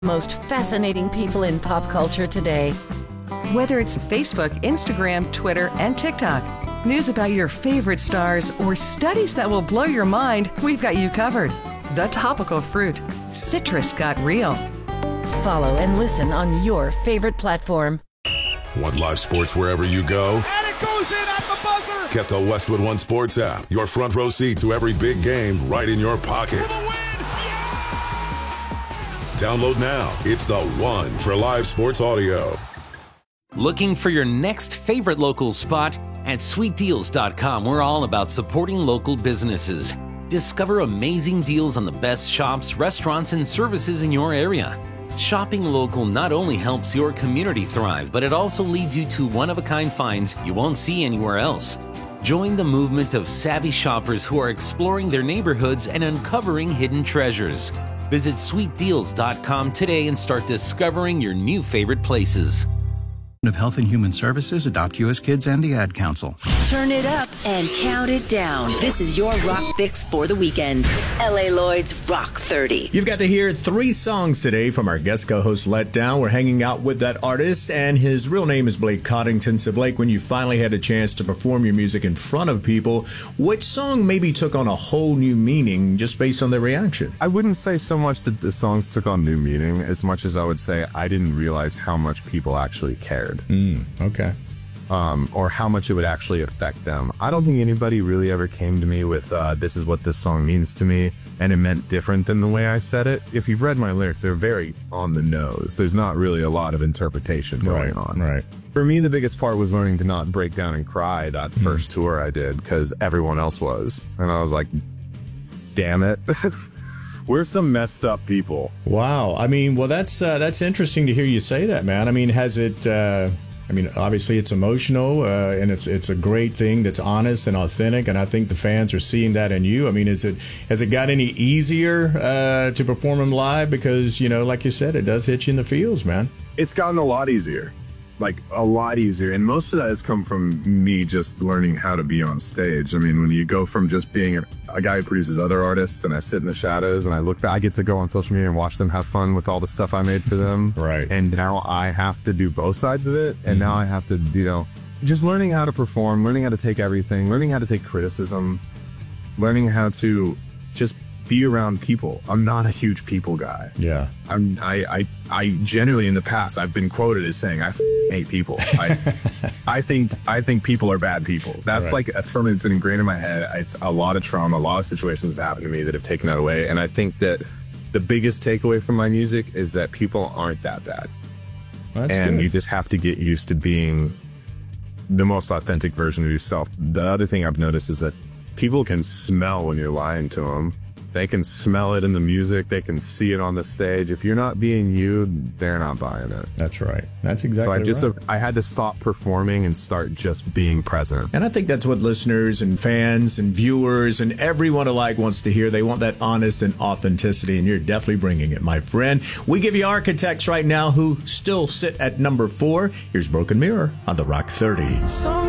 Most fascinating people in pop culture today. Whether it's Facebook, Instagram, Twitter, and TikTok, news about your favorite stars, or studies that will blow your mind, we've got you covered. The Topical Fruit. Citrus got real. Follow and listen on your favorite platform. Want live sports wherever you go? And it goes in at the buzzer! Get the Westwood One Sports app. Your front row seat to every big game right in your pocket. Download now. It's the one for live sports audio. Looking for your next favorite local spot? At sweetdeals.com, we're all about supporting local businesses. Discover amazing deals on the best shops, restaurants, and services in your area. Shopping local not only helps your community thrive, but it also leads you to one-of-a-kind finds you won't see anywhere else. Join the movement of savvy shoppers who are exploring their neighborhoods and uncovering hidden treasures. Visit sweetdeals.com today and start discovering your new favorite places. Of Health and Human Services, Adopt US Kids, and the Ad Council. Turn it up and count it down. This is your rock fix for the weekend. L.A. Lloyd's Rock 30. You've got to hear 3 songs today from our guest co-host Let Down. We're hanging out with that artist, and his real name is Blake Coddington. So Blake, when you finally had a chance to perform your music in front of people, which song maybe took on a whole new meaning just based on their reaction? I wouldn't say so much that the songs took on new meaning as much as I would say I didn't realize how much people actually cared. Okay. Or how much it would actually affect them. I don't think anybody really ever came to me with, this is what this song means to me, and it meant different than the way I said it. If you've read my lyrics, they're very on the nose. There's not really a lot of interpretation going on. Right. For me, the biggest part was learning to not break down and cry that first tour I did, because everyone else was. And I was like, damn it. We're some messed up people. Wow. I mean, well, that's interesting to hear you say that, man. I mean, has it... obviously it's emotional, and it's a great thing that's honest and authentic, and I think the fans are seeing that in you. I mean, has it got any easier to perform them live? Because, like you said, it does hit you in the feels, man. It's gotten a lot easier. Like, a lot easier. And most of that has come from me just learning how to be on stage. I mean, when you go from just being a guy who produces other artists, and I sit in the shadows and I get to go on social media and watch them have fun with all the stuff I made for them. Right. And now I have to do both sides of it. And now I have to, just learning how to perform, learning how to take everything, learning how to take criticism, learning how to just be around people. I'm not a huge people guy. Yeah. I generally in the past I've been quoted as saying I hate people. I think people are bad people. That's right. Like something that's been ingrained in my head. It's a lot of trauma, a lot of situations have happened to me that have taken that away. And I think that the biggest takeaway from my music is that people aren't that bad. That's and good. You just have to get used to being the most authentic version of yourself. The other thing I've noticed is that people can smell when you're lying to them. They can smell it in the music. They can see it on the stage. If you're not being you, they're not buying it. That's right. That's exactly right. right. I had to stop performing and start just being present. And I think that's what listeners and fans and viewers and everyone alike wants to hear. They want that honest and authenticity, and you're definitely bringing it, my friend. We give you Architects right now, who still sit at number 4. Here's Broken Mirror on the Rock 30.